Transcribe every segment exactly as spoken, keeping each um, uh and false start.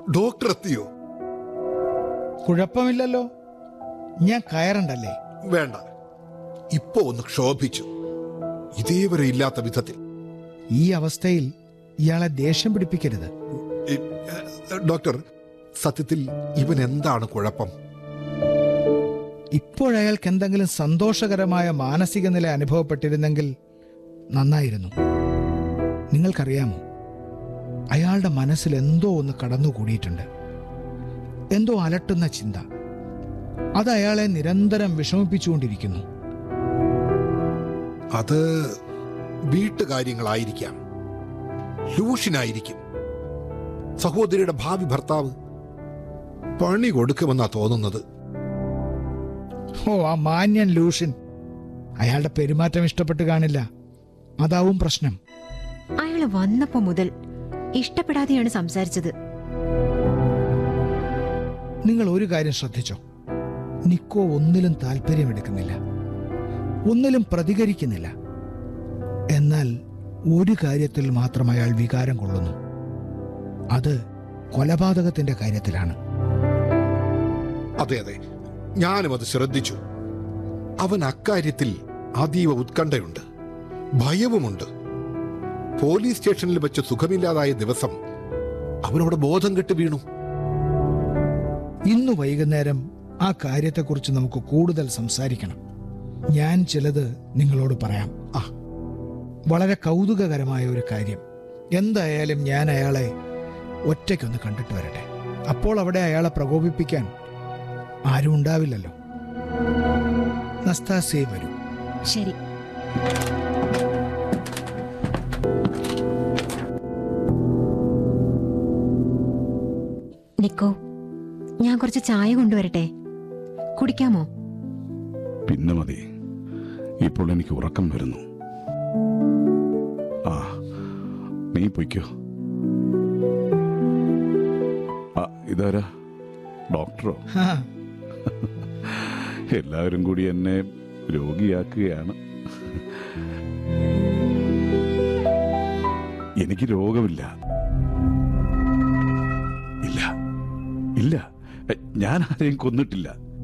Doctor എത്തിയോ? കുഴപ്പമില്ലല്ലോ, ഞാൻ കയറണ്ടല്ലേ? വേണ്ട, ഇപ്പോ ഒന്ന് ക്ഷോഭിച്ചു. ഇതേവരെ ഇല്ലാത്ത വിധത്തിൽ. ഈ അവസ്ഥയിൽ ഇയാളെ ദേഷ്യം പിടിപ്പിക്കരുത്. ഇ- ഡോക്ടർ, സത്യത്തിൽ ഇവൻ എന്താണ് കുഴപ്പം? ഇപ്പോഴയാൾക്ക് എന്തെങ്കിലും സന്തോഷകരമായ മാനസിക നില അനുഭവപ്പെട്ടിരുന്നെങ്കിൽ നന്നായിരുന്നു. നിങ്ങൾക്കറിയാമോ, അയാളുടെ മനസ്സിൽ എന്തോ ഒന്ന് കടന്നുകൂടിയിട്ടുണ്ട്. എന്തോ അലട്ടുന്ന ചിന്ത. അത് അയാളെ നിരന്തരം വിഷമിപ്പിച്ചുകൊണ്ടിരിക്കുന്നു. അത് വീട്ടുകാര്യങ്ങളായിരിക്കാം, ലൂഷ്യനായിരിക്കും. സഹോദരിയുടെ ഭാവി ഭർത്താവ് പണി കൊടുക്കുമെന്നാ തോന്നുന്നത്. ഓ, ആ മാന്യൻ ലൂഷ്യൻ. അയാളുടെ പെരുമാറ്റം ഇഷ്ടപ്പെട്ട് കാണില്ല, അതാവും പ്രശ്നം. അയാള് വന്നപ്പോ മുതൽ ഇഷ്ടപ്പെടാതെയാണ് സംസാരിച്ചത്. നിങ്ങൾ ഒരു കാര്യം ശ്രദ്ധിച്ചോ? നിക്കോ ഒന്നിലും താല്പര്യമെടുക്കുന്നില്ല, ഒന്നിലും പ്രതികരിക്കുന്നില്ല. എന്നാൽ ഒരു കാര്യത്തിൽ മാത്രം അയാൾ വികാരം കൊള്ളുന്നു. അത് കൊലപാതകത്തിന്റെ കാര്യത്തിലാണ്. അതെ അതെ, ഞാനും അത് ശ്രദ്ധിച്ചു. അവൻ അക്കാര്യത്തിൽ അതീവ ഉത്കണ്ഠയുണ്ട്, ഭയവുമുണ്ട്. പോലീസ് സ്റ്റേഷനിൽ വെച്ച് സുഖമില്ലാതായ ദിവസം അവനോട് ബോധം കെട്ട് വീണു. ഇന്നു വൈകുന്നേരം ആ കാര്യത്തെക്കുറിച്ച് നമുക്ക് കൂടുതൽ സംസാരിക്കണം. ഞാൻ ചിലത് നിങ്ങളോട് പറയാം. ആ, വളരെ കൗതുകകരമായ ഒരു കാര്യം. എന്തായാലും ഞാൻ അയാളെ ഒറ്റയ്ക്കൊന്ന് കണ്ടിട്ട് വരട്ടെ. അപ്പോൾ അവിടെ അയാളെ പ്രകോപിപ്പിക്കാൻ ആരും ഉണ്ടാവില്ലല്ലോ. നസ്താസേ വരൂ. ശരി. നിക്കോ, ഞാൻ കുറച്ച് ചായ കൊണ്ടുവരട്ടെ? കുടിക്കാമോ? പിന്നെ മതി, ഇപ്പോൾ എനിക്ക് ഉറക്കം വരുന്നു. ആ, നീ പൊയ്ക്കോ. ആ, ഇതാരാ? ഡോക്ടറോ? ആ, എല്ലാവരും കൂടി എന്നെ രോഗിയാക്കുകയാണ്. എനിക്ക് രോഗമില്ല. ഇല്ല ഇല്ല, ഞാൻ ആരെയും കൊന്നിട്ടില്ല.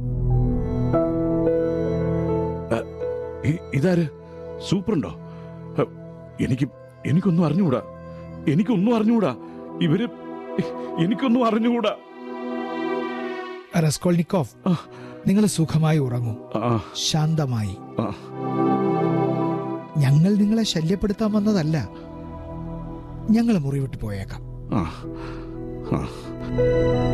ഇതാര്? സൂപ്രണ്ടോ? എനിക്ക് എനിക്കൊന്നും അറിഞ്ഞുകൂടാ, എനിക്കൊന്നും അറിഞ്ഞുകൂടാ. ഇവര് എനിക്കൊന്നും അറിഞ്ഞുകൂടാ. റസ്കോൾനിക്കോവ്, നിങ്ങൾ സുഖമായി ഉറങ്ങൂ, ആ, ശാന്തമായി. ആ. ഞങ്ങൾ നിങ്ങളെ ശല്യപ്പെടുത്താൻ വന്നതല്ല. ഞങ്ങൾ മുറിവിട്ട് പോയേക്കാം. ആ, ആ.